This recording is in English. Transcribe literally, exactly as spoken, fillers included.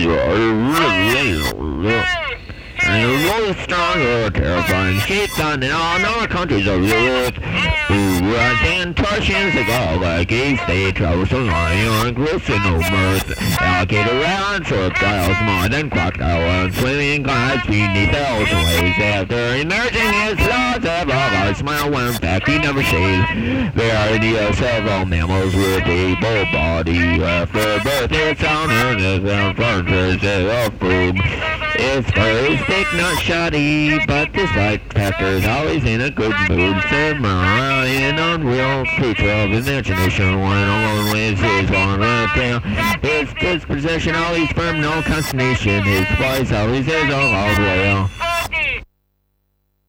And the most stronger, terrifying shapes on in all known countries of Europe. Who attend torsions to go like east, they travel so long, on gross and no mirth. Alligator rounds, reptiles more than crocodile, and swimming guides beneath the ocean waves. After emerging his laws above our smile when in fact he never shades. They are the several mammals with a bull body. After birth, it's on earth and furniture of food. Its fur is thick, not shoddy, but despite factors always in a good mood. Samurai, an unreal creature of imagination, when alone with his long red tail. His disposition always firm, no consternation. His voice always is a loud wail.